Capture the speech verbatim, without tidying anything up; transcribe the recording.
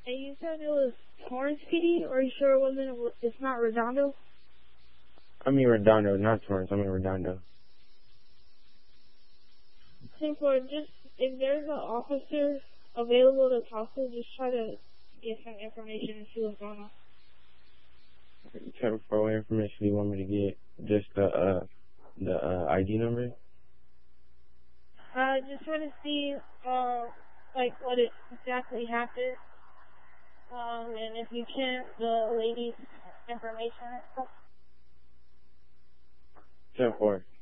And you said it was Torrance P D, or are you sure it wasn't, it's not Redondo? I mean Redondo, not Torrance, I mean Redondo. ten four, just, if there's an officer available to talk to, just try to get some information and see what's going on. ten four, what information do you want me to get? Just the, uh, the, uh, I D number? Uh, just try to see, uh, like, what it exactly happened. Um, and if you can, the lady's information and stuff. ten four.